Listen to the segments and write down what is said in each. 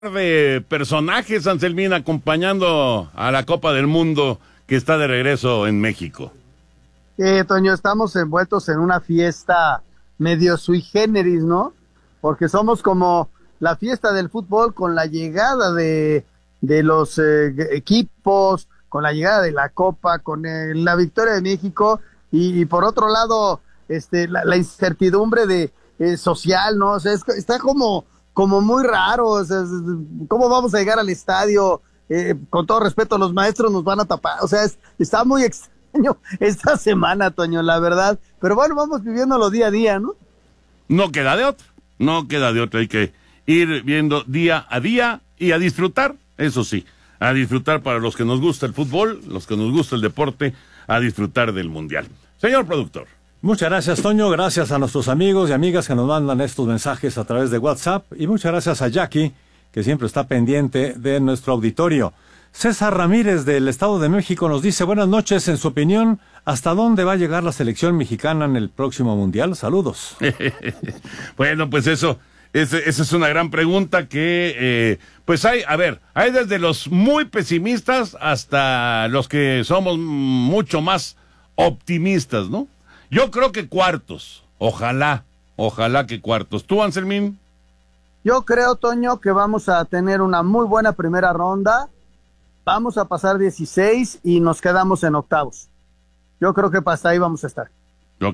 De personajes, Anselmín, acompañando a la Copa del Mundo que está de regreso en México. Toño, estamos envueltos en una fiesta medio sui generis, ¿no? Porque somos como la fiesta del fútbol con la llegada de los equipos, con la llegada de la Copa, con la victoria de México y por otro lado la incertidumbre de social, ¿no? O sea, está como muy raro, o sea, ¿cómo vamos a llegar al estadio? Con todo respeto, los maestros nos van a tapar, o sea, está muy extraño esta semana, Toño, la verdad, pero bueno, vamos viviéndolo día a día, ¿no? No queda de otra, hay que ir viendo día a día y a disfrutar, eso sí, a disfrutar para los que nos gusta el fútbol, los que nos gusta el deporte, a disfrutar del Mundial. Señor productor. Muchas gracias, Toño. Gracias a nuestros amigos y amigas que nos mandan estos mensajes a través de WhatsApp. Y muchas gracias a Jackie, que siempre está pendiente de nuestro auditorio. César Ramírez, del Estado de México, nos dice, buenas noches. En su opinión, ¿hasta dónde va a llegar la selección mexicana en el próximo Mundial? Saludos. Bueno, pues esa es una gran pregunta que, pues hay desde los muy pesimistas hasta los que somos mucho más optimistas, ¿no? Yo creo que cuartos, ojalá que cuartos. ¿Tú, Anselmín? Yo creo, Toño, que vamos a tener una muy buena primera ronda, vamos a pasar 16 y nos quedamos en octavos. Yo creo que hasta ahí vamos a estar. Ok.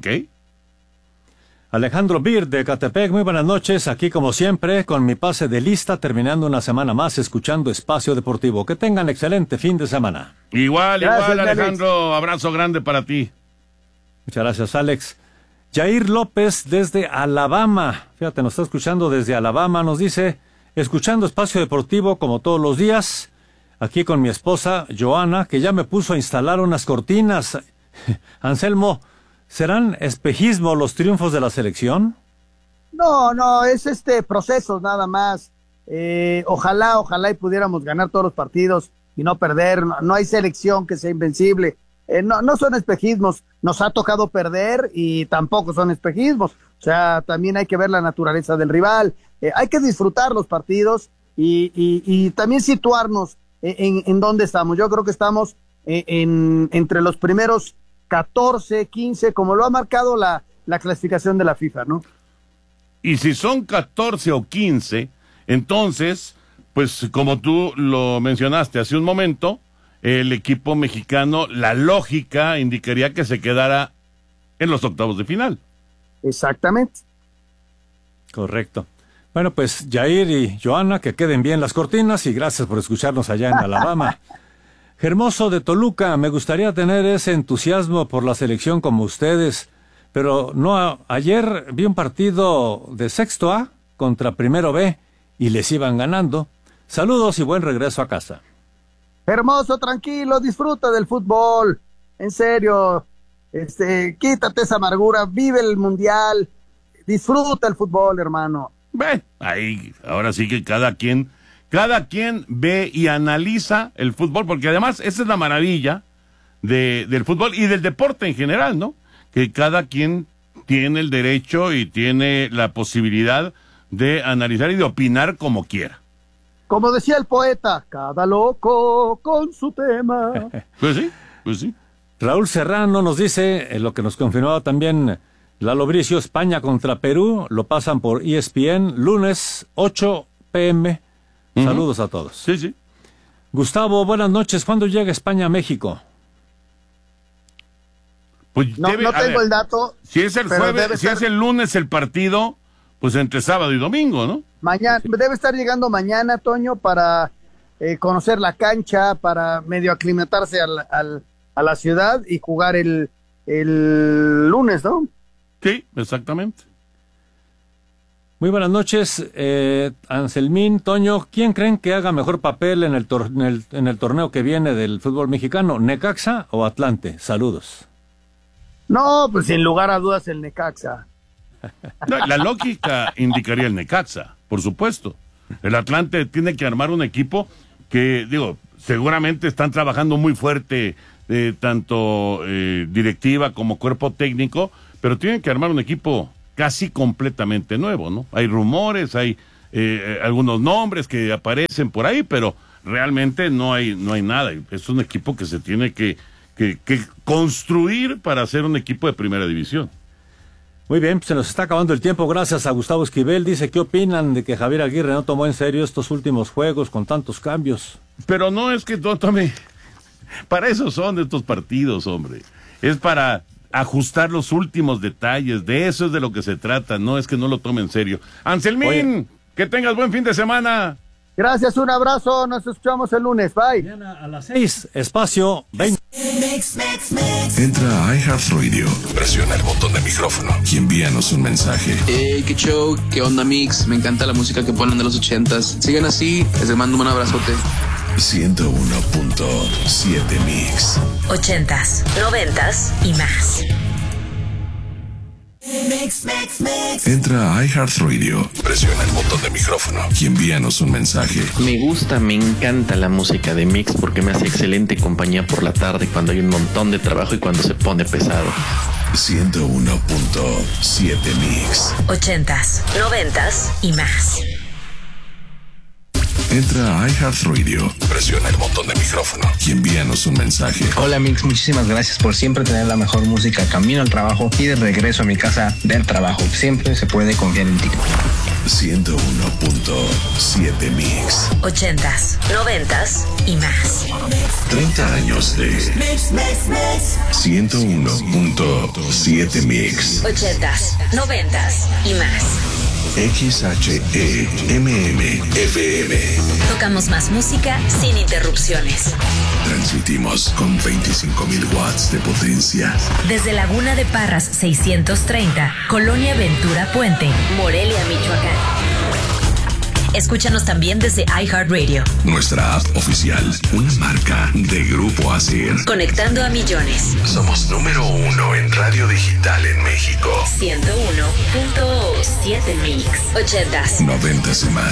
Alejandro Bir, de Catepec, muy buenas noches, aquí como siempre, con mi pase de lista, terminando una semana más, escuchando Espacio Deportivo. Que tengan excelente fin de semana. Gracias, Alejandro, abrazo grande para ti. Muchas gracias, Alex. Jair López, desde Alabama. Fíjate, nos está escuchando desde Alabama. Nos dice, escuchando Espacio Deportivo como todos los días, aquí con mi esposa, Joana, que ya me puso a instalar unas cortinas. Anselmo, ¿serán espejismo los triunfos de la selección? No, es proceso nada más. Ojalá y pudiéramos ganar todos los partidos y no perder. No hay selección que sea invencible. No son espejismos, nos ha tocado perder y tampoco son espejismos, o sea, también hay que ver la naturaleza del rival, hay que disfrutar los partidos y también situarnos en dónde estamos. Yo creo que estamos entre los primeros 14, 15, como lo ha marcado la clasificación de la FIFA, ¿no? Y si son 14 o 15, entonces, pues como tú lo mencionaste hace un momento, el equipo mexicano, la lógica indicaría que se quedara en los octavos de final. Exactamente. Correcto. Bueno, pues Jair y Joana, que queden bien las cortinas y gracias por escucharnos allá en Alabama. Hermoso de Toluca, me gustaría tener ese entusiasmo por la selección como ustedes, pero no, ayer vi un partido de sexto A contra primero B y les iban ganando. Saludos y buen regreso a casa. Hermoso, tranquilo, disfruta del fútbol, en serio, quítate esa amargura, vive el mundial, disfruta el fútbol, hermano. Ahí, ahora sí que cada quien ve y analiza el fútbol, porque además esa es la maravilla del fútbol y del deporte en general, ¿no? Que cada quien tiene el derecho y tiene la posibilidad de analizar y de opinar como quiera. Como decía el poeta, cada loco con su tema. Pues sí. Raúl Serrano nos dice, lo que nos confirmaba también Lalo Bricio, España contra Perú, lo pasan por ESPN, lunes 8 p.m. Saludos a todos. Sí. Gustavo, buenas noches. ¿Cuándo llega España a México? Pues no tengo el dato. Si es el jueves, si es el lunes el partido, pues entre sábado y domingo, ¿no? Mañana, debe estar llegando mañana, Toño, para conocer la cancha, para medio aclimatarse a la ciudad y jugar el lunes, ¿no? Sí, exactamente. Muy buenas noches, Anselmín, Toño. ¿Quién creen que haga mejor papel en el torneo que viene del fútbol mexicano? ¿Necaxa o Atlante? Saludos. No, pues sin lugar a dudas el Necaxa. No, la lógica indicaría el Necaxa, por supuesto. El Atlante tiene que armar un equipo que, seguramente están trabajando muy fuerte, tanto directiva como cuerpo técnico, pero tienen que armar un equipo casi completamente nuevo, ¿no? Hay rumores, hay algunos nombres que aparecen por ahí, pero realmente no hay nada. Es un equipo que se tiene que construir para ser un equipo de primera división. Muy bien, se nos está acabando el tiempo. Gracias a Gustavo Esquivel. Dice, ¿qué opinan de que Javier Aguirre no tomó en serio estos últimos juegos con tantos cambios? Pero no es que no tome... Para eso son estos partidos, hombre. Es para ajustar los últimos detalles. De eso es de lo que se trata. No es que no lo tome en serio. Anselmín, oye, que tengas buen fin de semana. Gracias, un abrazo. Nos escuchamos el lunes. Bye. Mañana a las 6, espacio 20. Entra a iHeartRadio, presiona el botón de micrófono y envíanos un mensaje. Qué show, qué onda Mix, me encanta la música que ponen de los 80s. Sigan así, les mando un abrazote. 101.7 Mix. 80s, 90s y más. Entra a iHeartRadio, presiona el botón de micrófono y envíanos un mensaje. Me encanta la música de Mix porque me hace excelente compañía por la tarde cuando hay un montón de trabajo y cuando se pone pesado. 101.7 Mix. 80s, 90s y más. Entra a iHeartRadio, presiona el botón de micrófono y envíanos un mensaje. Hola Mix, muchísimas gracias por siempre tener la mejor música camino al trabajo y de regreso a mi casa del trabajo. Siempre se puede confiar en ti. 101.7 Mix. 80s, 90s y más. 30 años de 101.7 Mix. 80s, 90s y más. XHEMM-FM. Tocamos más música sin interrupciones. Transmitimos con 25,000 watts de potencia. Desde Laguna de Parras 630, Colonia Ventura Puente, Morelia, Michoacán. Escúchanos también desde iHeartRadio. Nuestra app oficial, una marca de Grupo ASIR. Conectando a millones. Somos número 1 en radio digital en México. 101.7 Mix. 80s. 90s y más.